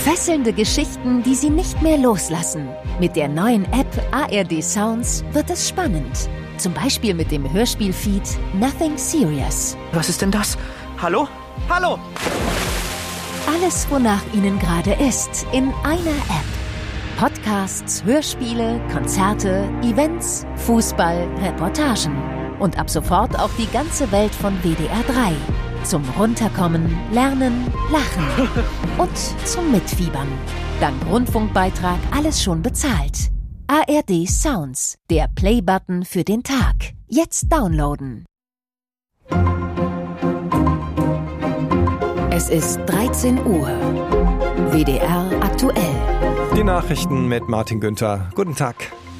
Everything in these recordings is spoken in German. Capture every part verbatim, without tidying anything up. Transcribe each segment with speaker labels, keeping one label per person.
Speaker 1: Fesselnde Geschichten, die Sie nicht mehr loslassen. Mit der neuen App A R D Sounds wird es spannend. Zum Beispiel mit dem Hörspielfeed Nothing Serious.
Speaker 2: Was ist denn das? Hallo? Hallo!
Speaker 1: Alles, wonach Ihnen gerade ist, in einer App. Podcasts, Hörspiele, Konzerte, Events, Fußball, Reportagen. Und ab sofort auch die ganze Welt von W D R drei. Zum Runterkommen, Lernen, Lachen und zum Mitfiebern. Dank Rundfunkbeitrag alles schon bezahlt. A R D Sounds, der Play-Button für den Tag. Jetzt downloaden. Es ist dreizehn Uhr. W D R aktuell.
Speaker 3: Die Nachrichten mit Martin Günther. Guten Tag.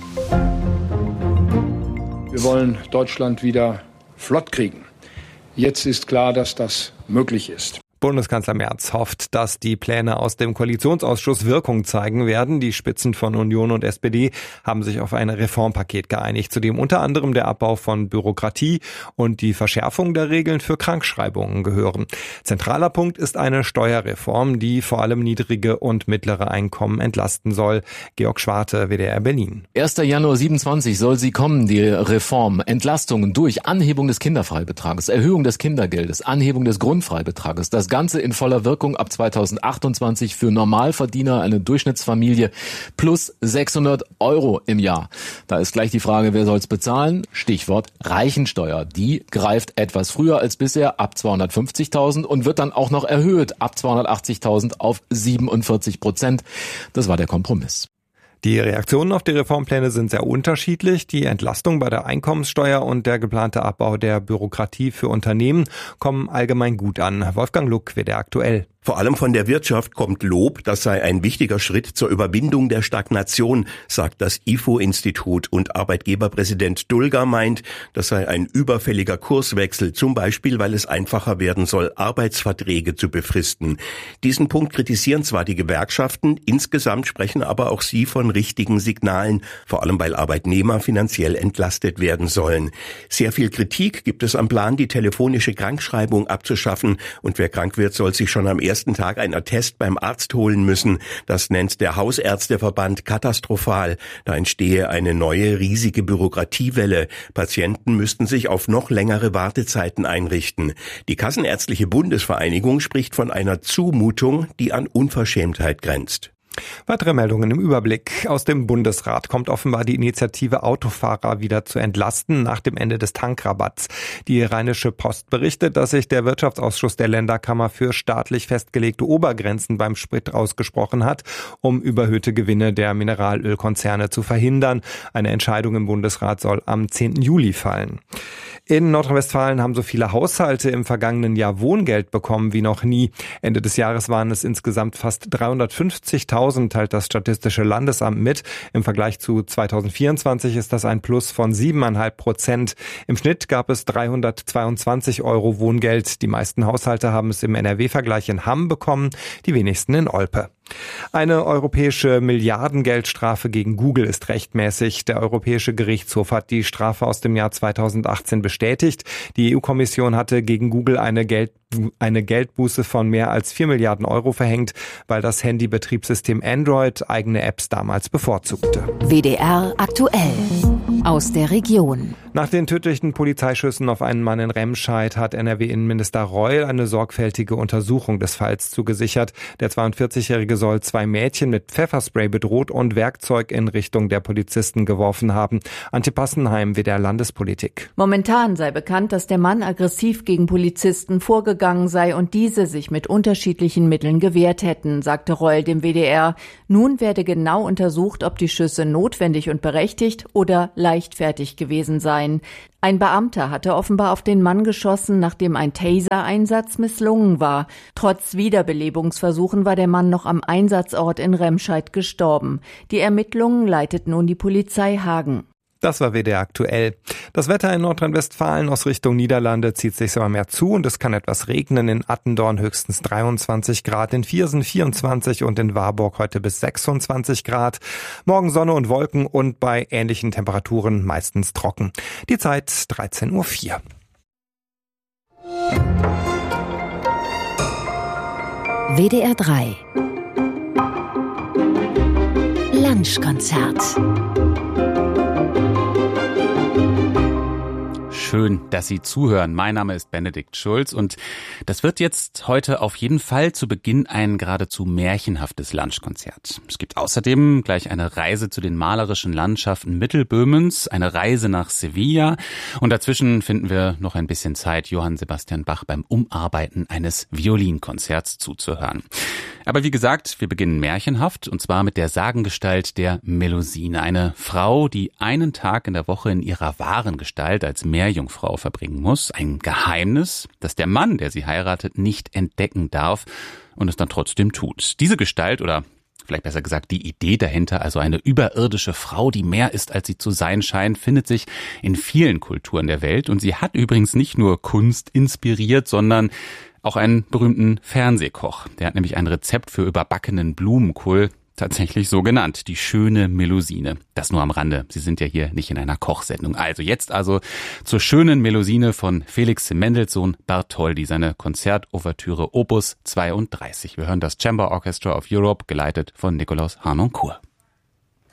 Speaker 4: Wir wollen Deutschland wieder flott kriegen. Jetzt ist klar, dass das möglich ist.
Speaker 3: Bundeskanzler Merz hofft, dass die Pläne aus dem Koalitionsausschuss Wirkung zeigen werden. Die Spitzen von Union und S P D haben sich auf ein Reformpaket geeinigt, zu dem unter anderem der Abbau von Bürokratie und die Verschärfung der Regeln für Krankschreibungen gehören. Zentraler Punkt ist eine Steuerreform, die vor allem niedrige und mittlere Einkommen entlasten soll. Georg Schwarte, W D R Berlin.
Speaker 5: erster Januar siebenundzwanzig soll sie kommen, die Reform. Entlastungen durch Anhebung des Kinderfreibetrages, Erhöhung des Kindergeldes, Anhebung des Grundfreibetrages. Das Ganze in voller Wirkung ab zweitausendachtundzwanzig für Normalverdiener, eine Durchschnittsfamilie, plus sechshundert Euro im Jahr. Da ist gleich die Frage, wer soll's bezahlen? Stichwort Reichensteuer. Die greift etwas früher als bisher ab zweihundertfünfzigtausend und wird dann auch noch erhöht ab zweihundertachtzigtausend auf siebenundvierzig Prozent. Das war der Kompromiss.
Speaker 3: Die Reaktionen auf die Reformpläne sind sehr unterschiedlich. Die Entlastung bei der Einkommenssteuer und der geplante Abbau der Bürokratie für Unternehmen kommen allgemein gut an. Wolfgang Luck, W D R aktuell.
Speaker 6: Vor allem von der Wirtschaft kommt Lob, das sei ein wichtiger Schritt zur Überwindung der Stagnation, sagt das I F O-Institut. Und Arbeitgeberpräsident Dulger meint, das sei ein überfälliger Kurswechsel, zum Beispiel, weil es einfacher werden soll, Arbeitsverträge zu befristen. Diesen Punkt kritisieren zwar die Gewerkschaften, insgesamt sprechen aber auch sie von richtigen Signalen, vor allem weil Arbeitnehmer finanziell entlastet werden sollen. Sehr viel Kritik gibt es am Plan, die telefonische Krankschreibung abzuschaffen, und wer krank wird, soll sich schon am ersten ersten Tag einen Attest beim Arzt holen müssen. Das nennt der Hausärzteverband katastrophal. Da entstehe eine neue riesige Bürokratiewelle. Patienten müssten sich auf noch längere Wartezeiten einrichten. Die Kassenärztliche Bundesvereinigung spricht von einer Zumutung, die an Unverschämtheit grenzt.
Speaker 3: Weitere Meldungen im Überblick. Aus dem Bundesrat kommt offenbar die Initiative, Autofahrer wieder zu entlasten nach dem Ende des Tankrabatts. Die Rheinische Post berichtet, dass sich der Wirtschaftsausschuss der Länderkammer für staatlich festgelegte Obergrenzen beim Sprit ausgesprochen hat, um überhöhte Gewinne der Mineralölkonzerne zu verhindern. Eine Entscheidung im Bundesrat soll am zehnten Juli fallen. In Nordrhein-Westfalen haben so viele Haushalte im vergangenen Jahr Wohngeld bekommen wie noch nie. Ende des Jahres waren es insgesamt fast dreihundertfünfzigtausend, teilt das Statistische Landesamt mit. Im Vergleich zu zweitausendvierundzwanzig ist das ein Plus von sieben Komma fünf Prozent. Im Schnitt gab es dreihundertzweiundzwanzig Euro Wohngeld. Die meisten Haushalte haben es im N R W-Vergleich in Hamm bekommen, die wenigsten in Olpe. Eine europäische Milliardengeldstrafe gegen Google ist rechtmäßig. Der Europäische Gerichtshof hat die Strafe aus dem Jahr zweitausendachtzehn bestätigt. Die E U-Kommission hatte gegen Google eine Geld eine Geldbuße von mehr als vier Milliarden Euro verhängt, weil das Handybetriebssystem Android eigene Apps damals bevorzugte.
Speaker 1: W D R aktuell. Aus der Region.
Speaker 3: Nach den tödlichen Polizeischüssen auf einen Mann in Remscheid hat N R W-Innenminister Reul eine sorgfältige Untersuchung des Falls zugesichert. Der zweiundvierzigjährige soll zwei Mädchen mit Pfefferspray bedroht und Werkzeug in Richtung der Polizisten geworfen haben. Antje Passenheim, W D R Landespolitik.
Speaker 7: Momentan sei bekannt, dass der Mann aggressiv gegen Polizisten vorgegangen sei und diese sich mit unterschiedlichen Mitteln gewehrt hätten, sagte Reul dem W D R. Nun werde genau untersucht, ob die Schüsse notwendig und berechtigt oder leichtfertig gewesen seien. Ein Beamter hatte offenbar auf den Mann geschossen, nachdem ein Taser-Einsatz misslungen war. Trotz Wiederbelebungsversuchen war der Mann noch am Einsatzort in Remscheid gestorben. Die Ermittlungen leitet nun die Polizei Hagen.
Speaker 3: Das war W D R aktuell. Das Wetter in Nordrhein-Westfalen aus Richtung Niederlande zieht sich immer mehr zu und es kann etwas regnen. In Attendorn höchstens dreiundzwanzig Grad, in Viersen vierundzwanzig und in Warburg heute bis sechsundzwanzig Grad. Morgen Sonne und Wolken und bei ähnlichen Temperaturen meistens trocken. Die Zeit dreizehn Uhr vier.
Speaker 1: W D R drei. Lunchkonzert.
Speaker 8: Schön, dass Sie zuhören. Mein Name ist Benedikt Schulz und das wird jetzt heute auf jeden Fall zu Beginn ein geradezu märchenhaftes Lunchkonzert. Es gibt außerdem gleich eine Reise zu den malerischen Landschaften Mittelböhmens, eine Reise nach Sevilla und dazwischen finden wir noch ein bisschen Zeit, Johann Sebastian Bach beim Umarbeiten eines Violinkonzerts zuzuhören. Aber wie gesagt, wir beginnen märchenhaft und zwar mit der Sagengestalt der Melusine. Eine Frau, die einen Tag in der Woche in ihrer wahren Gestalt als Meerjungfrau verbringen muss. Ein Geheimnis, das der Mann, der sie heiratet, nicht entdecken darf und es dann trotzdem tut. Diese Gestalt oder vielleicht besser gesagt die Idee dahinter, also eine überirdische Frau, die mehr ist, als sie zu sein scheint, findet sich in vielen Kulturen der Welt und sie hat übrigens nicht nur Kunst inspiriert, sondern auch einen berühmten Fernsehkoch. Der hat nämlich ein Rezept für überbackenen Blumenkohl tatsächlich so genannt, die schöne Melusine. Das nur am Rande. Sie sind ja hier nicht in einer Kochsendung. Also jetzt also zur schönen Melusine von Felix Mendelssohn Bartholdy, seine Konzertouvertüre Opus zweiunddreißig. Wir hören das Chamber Orchestra of Europe, geleitet von Nikolaus Harnoncourt.